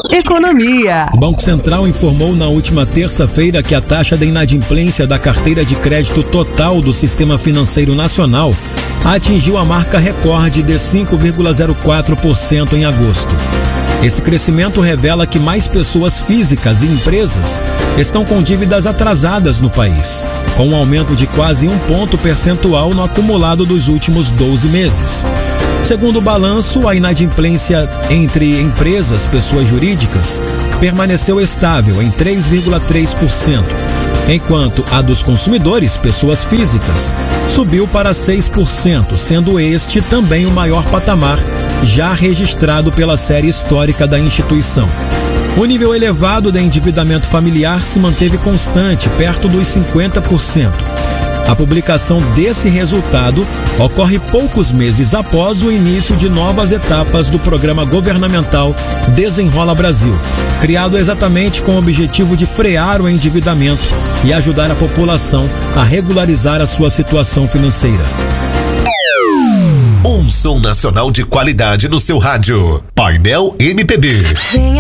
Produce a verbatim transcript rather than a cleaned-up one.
Economia. O Banco Central informou na última terça-feira que a taxa de inadimplência da carteira de crédito total do Sistema Financeiro Nacional atingiu a marca recorde de cinco vírgula zero quatro por cento em agosto. Esse crescimento revela que mais pessoas físicas e empresas estão com dívidas atrasadas no país, com um aumento de quase um ponto percentual no acumulado dos últimos doze meses. Segundo o balanço, a inadimplência entre empresas, pessoas jurídicas, permaneceu estável em três vírgula três por cento, enquanto a dos consumidores, pessoas físicas, subiu para seis por cento, sendo este também o maior patamar já registrado pela série histórica da instituição. O nível elevado de endividamento familiar se manteve constante, perto dos cinquenta por cento. A publicação desse resultado ocorre poucos meses após o início de novas etapas do programa governamental Desenrola Brasil, criado exatamente com o objetivo de frear o endividamento e ajudar a população a regularizar a sua situação financeira. Um som nacional de qualidade no seu rádio. Painel M P B.